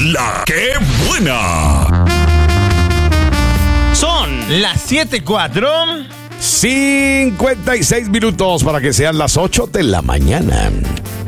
La que buena. Son las 7:04. 56 minutos para que sean las 8 de la mañana.